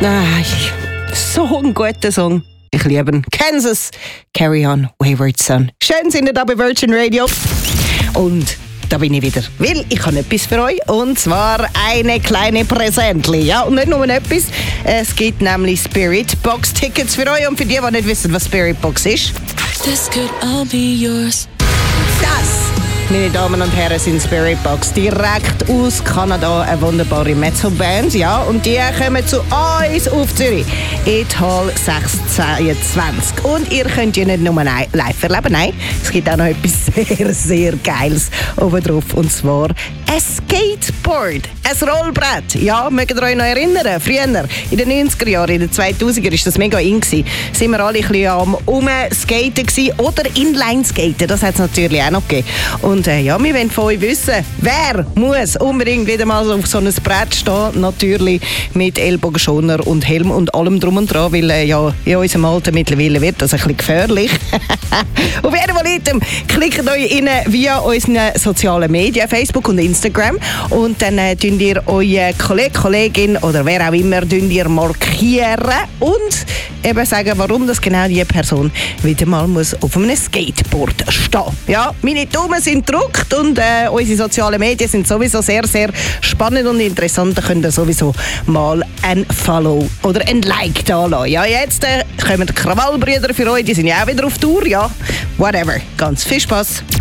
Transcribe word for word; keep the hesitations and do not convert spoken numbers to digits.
Ah, so ein guter Song. Ich liebe ihn. Kansas, Carry On, Wayward Son. Schön sind ihr da bei Virgin Radio. Und da bin ich wieder, weil ich habe etwas für euch. Und zwar eine kleine Präsentli. Ja, und nicht nur etwas. Es gibt nämlich Spirit Box Tickets für euch. Und für die, die nicht wissen, was Spirit Box ist. This could all be yours. Das, meine Damen und Herren, sind Spirit Box. Direkt aus Kanada, eine wunderbare Metal-Band. Ja, und die kommen zu uns auf Zürich. In die Hall sechs zweiundzwanzig. Und ihr könnt ja nicht nur live erleben, nein, es gibt auch noch etwas sehr, sehr Geiles oben drauf. Und zwar ein Skateboard, ein Rollbrett. Ja, mögt ihr euch noch erinnern? Früher, in den neunziger Jahren, in den zweitausender, war das mega in gewesen. Sind wir alle ein bisschen am Umskaten gewesen oder Inline-Skaten, das hat es natürlich auch noch gegeben. Und äh, ja, wir wollen von euch wissen, wer muss unbedingt wieder mal auf so einem Brett stehen, natürlich mit Ellbogenschoner und Helm und allem drum und dran, weil äh, ja, in unserem Alter mittlerweile wird das ein bisschen gefährlich. Auf jeden Fall klickt euch rein via unseren sozialen Medien, Facebook und Instagram, und dann äh, tun ihr eure Kollegen, Kollegin oder wer auch immer ihr markieren und eben sagen, warum das genau die Person wieder mal muss auf einem Skateboard stehen. Ja, meine Daumen sind gedrückt und äh, unsere sozialen Medien sind sowieso sehr, sehr spannend und interessant. Da könnt ihr sowieso mal ein Follow oder ein Like da lassen. Ja, jetzt äh, kommen die Krawallbrüder für euch, die sind ja auch wieder auf Tour, ja. Whatever. Ganz viel Spaß.